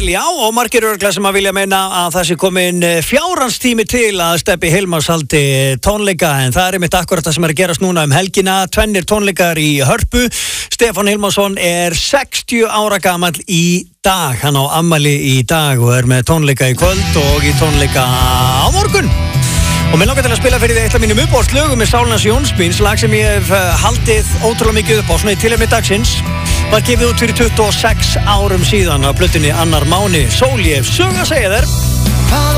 til, já, og margir örgla sem að vilja meina að það sé komin fjárhanstími til að Stebbi Hilmars haldi tónleika, en það er einmitt akkurat það sem er að gerast núna helgina, 2 tónleikar í Hörpu. Stefán Hilmarsson er 60 ára gamall í dag, hann á afmæli í dag og er með tónleika í kvöld og í tónleika á morgun. Og mér langar til að spila fyrir því eitt af mínum uppáhaldslögum með Sálnans Jónsbíns, lag sem ég hef haldið ótrúlega mikið upp á, svona í tilefni dagsins. Var gefið út fyrir 26 árum síðan á plötunni Annar Máni. Sól, ég hef sögu að segja þér.